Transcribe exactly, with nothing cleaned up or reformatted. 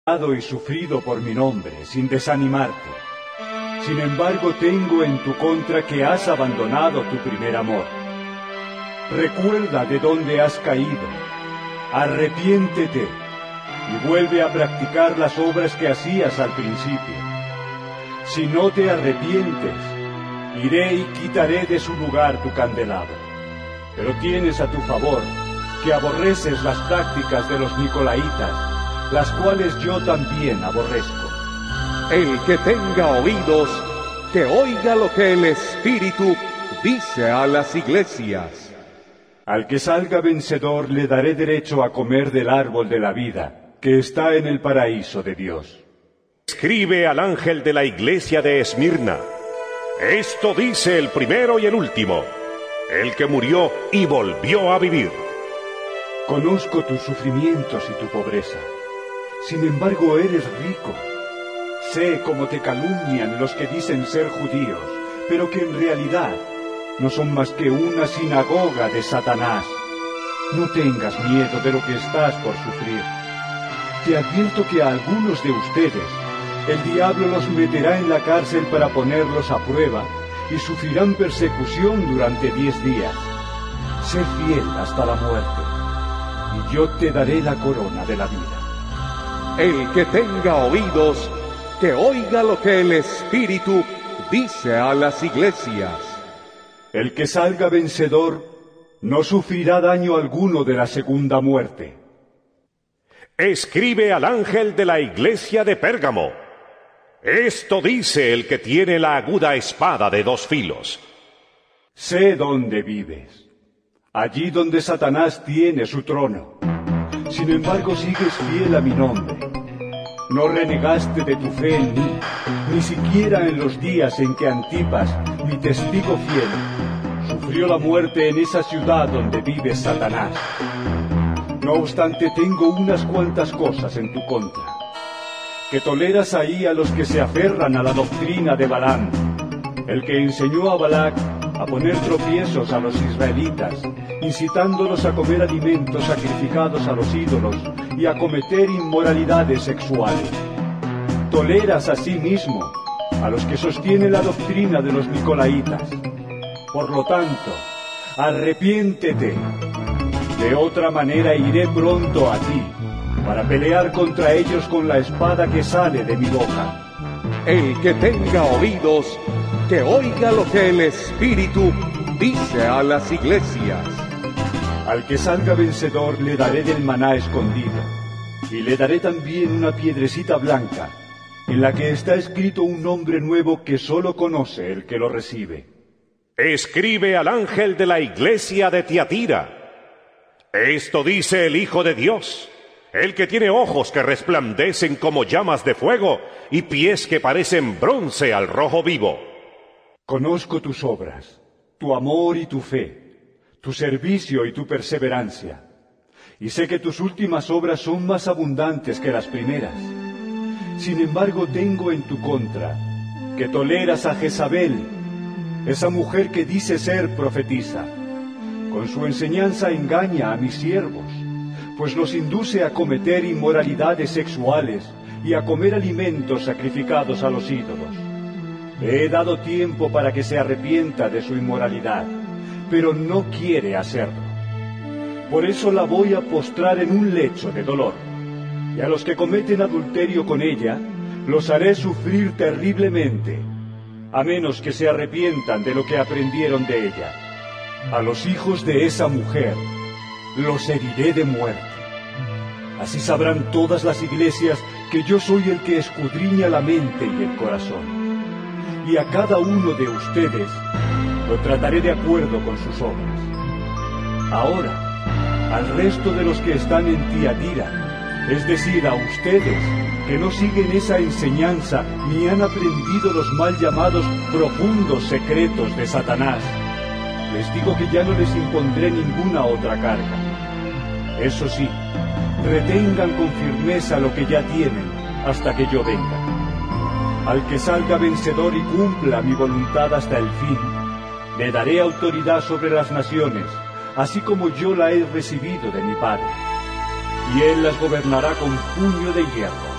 y sufrido por mi nombre, sin desanimarte. Sin embargo, tengo en tu contra que has abandonado tu primer amor. Recuerda de dónde has caído, arrepiéntete y vuelve a practicar las obras que hacías al principio. Si no te arrepientes, iré y quitaré de su lugar tu candelabro. Pero tienes a tu favor que aborreces las prácticas de los nicolaitas, las cuales yo también aborrezco. El que tenga oídos, que oiga lo que el Espíritu dice a las iglesias. Al que salga vencedor le daré derecho a comer del árbol de la vida, que está en el paraíso de Dios. Escribe al ángel de la iglesia de Esmirna: esto dice el primero y el último, el que murió y volvió a vivir. Conozco tus sufrimientos y tu pobreza. Sin embargo, eres rico. Sé cómo te calumnian los que dicen ser judíos, pero que en realidad no son más que una sinagoga de Satanás. No tengas miedo de lo que estás por sufrir. Te advierto que a algunos de ustedes el diablo los meterá en la cárcel para ponerlos a prueba y sufrirán persecución durante diez días. Sé fiel hasta la muerte, y yo te daré la corona de la vida. El que tenga oídos, que oiga lo que el Espíritu dice a las iglesias. El que salga vencedor no sufrirá daño alguno de la segunda muerte. Escribe al ángel de la iglesia de Pérgamo: esto dice el que tiene la aguda espada de dos filos. Sé dónde vives, allí donde Satanás tiene su trono. Sin embargo, sigues fiel a mi nombre. No renegaste de tu fe en mí, ni siquiera en los días en que Antipas, mi testigo fiel, sufrió la muerte en esa ciudad donde vive Satanás. No obstante, tengo unas cuantas cosas en tu contra. Que toleras ahí a los que se aferran a la doctrina de Balaam, el que enseñó a Balac a poner tropiezos a los israelitas, incitándolos a comer alimentos sacrificados a los ídolos y a cometer inmoralidades sexuales. Toleras asimismo a los que sostienen la doctrina de los nicolaitas. Por lo tanto, arrepiéntete. De otra manera iré pronto a ti, para pelear contra ellos con la espada que sale de mi boca. El que tenga oídos, que oiga lo que el Espíritu dice a las iglesias. Al que salga vencedor le daré del maná escondido, y le daré también una piedrecita blanca, en la que está escrito un nombre nuevo que solo conoce el que lo recibe. Escribe al ángel de la iglesia de Tiatira: esto dice el Hijo de Dios, el que tiene ojos que resplandecen como llamas de fuego y pies que parecen bronce al rojo vivo. Conozco tus obras, tu amor y tu fe, tu servicio y tu perseverancia, y sé que tus últimas obras son más abundantes que las primeras. Sin embargo, tengo en tu contra que toleras a Jezabel, esa mujer que dice ser profetisa. Con su enseñanza engaña a mis siervos, pues los induce a cometer inmoralidades sexuales y a comer alimentos sacrificados a los ídolos. Le he dado tiempo para que se arrepienta de su inmoralidad, pero no quiere hacerlo. Por eso la voy a postrar en un lecho de dolor, y a los que cometen adulterio con ella, los haré sufrir terriblemente, a menos que se arrepientan de lo que aprendieron de ella. A los hijos de esa mujer los heriré de muerte. Así sabrán todas las iglesias que yo soy el que escudriña la mente y el corazón. Y a cada uno de ustedes lo trataré de acuerdo con sus obras. Ahora, al resto de los que están en Tiatira, es decir, a ustedes, que no siguen esa enseñanza ni han aprendido los mal llamados profundos secretos de Satanás, les digo que ya no les impondré ninguna otra carga. Eso sí, retengan con firmeza lo que ya tienen hasta que yo venga. Al que salga vencedor y cumpla mi voluntad hasta el fin, le daré autoridad sobre las naciones, así como yo la he recibido de mi Padre. Y él las gobernará con puño de hierro.